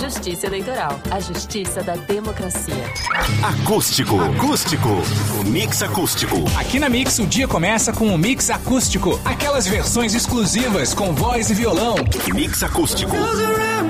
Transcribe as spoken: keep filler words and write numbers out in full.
Justiça Eleitoral, a justiça da democracia. Acústico, acústico, o Mix Acústico. Aqui na Mix o dia começa com o Mix Acústico, aquelas versões exclusivas com voz e violão. Mix Acústico.